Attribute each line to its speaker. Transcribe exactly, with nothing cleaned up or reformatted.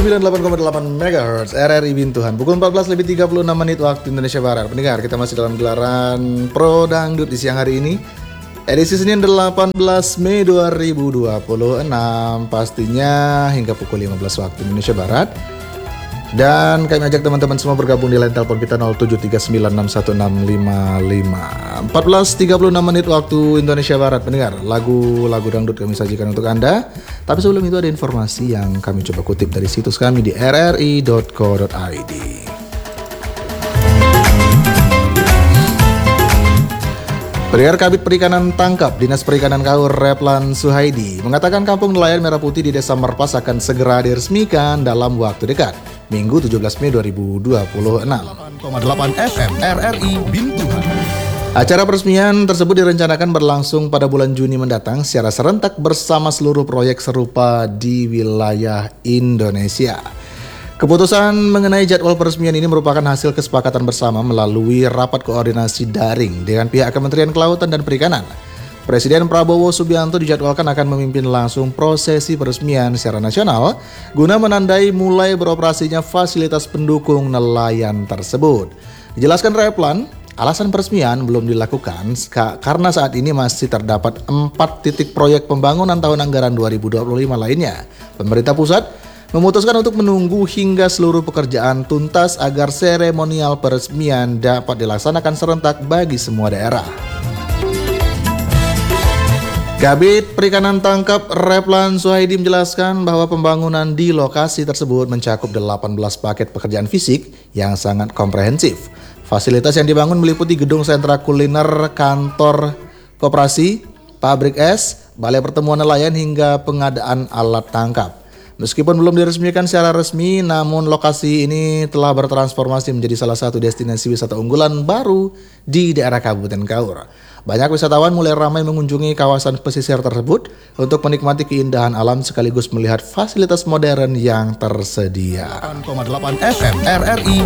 Speaker 1: sembilan puluh delapan koma delapan megahertz R R I Bintuhan. Pukul empat belas lebih tiga puluh enam menit waktu Indonesia Barat. Pendengar, kita masih dalam gelaran Pro Dangdut di siang hari ini. Edisi Senin delapan belas Mei dua ribu dua puluh enam, pastinya hingga pukul lima belas waktu Indonesia Barat. Dan kami ajak teman-teman semua bergabung di line telepon kita nol tujuh tiga sembilan enam satu enam lima lima. Empat belas tiga puluh enam menit waktu Indonesia Barat. Pendengar, lagu-lagu dangdut kami sajikan untuk Anda. Tapi sebelum itu ada informasi yang kami coba kutip dari situs kami di r r i dot co dot i d. Pendengar, Kabid Perikanan tangkap Dinas Perikanan Kaur Replan Suhaidi mengatakan kampung nelayan Merah Putih di Desa Merpas akan segera diresmikan dalam waktu dekat, Minggu tujuh belas Mei dua ribu dua puluh enam.
Speaker 2: delapan koma delapan F M R R I Bintuhan.
Speaker 1: Acara peresmian tersebut direncanakan berlangsung pada bulan Juni mendatang secara serentak bersama seluruh proyek serupa di wilayah Indonesia. Keputusan mengenai jadwal peresmian ini merupakan hasil kesepakatan bersama melalui rapat koordinasi daring dengan pihak Kementerian Kelautan dan Perikanan. Presiden Prabowo Subianto dijadwalkan akan memimpin langsung prosesi peresmian secara nasional guna menandai mulai beroperasinya fasilitas pendukung nelayan tersebut. Dijelaskan Replan, alasan peresmian belum dilakukan karena saat ini masih terdapat empat titik proyek pembangunan tahun anggaran dua ribu dua puluh lima lainnya. Pemerintah pusat memutuskan untuk menunggu hingga seluruh pekerjaan tuntas agar seremonial peresmian dapat dilaksanakan serentak bagi semua daerah. Kabid Perikanan tangkap Replan Suhaidi menjelaskan bahwa pembangunan di lokasi tersebut mencakup delapan belas paket pekerjaan fisik yang sangat komprehensif. Fasilitas yang dibangun meliputi gedung sentra kuliner, kantor koperasi, pabrik es, balai pertemuan nelayan hingga pengadaan alat tangkap. Meskipun belum diresmikan secara resmi, namun lokasi ini telah bertransformasi menjadi salah satu destinasi wisata unggulan baru di daerah Kabupaten Kaur. Banyak wisatawan mulai ramai mengunjungi kawasan pesisir tersebut untuk menikmati keindahan alam sekaligus melihat fasilitas modern yang tersedia.
Speaker 2: delapan koma delapan F M R R I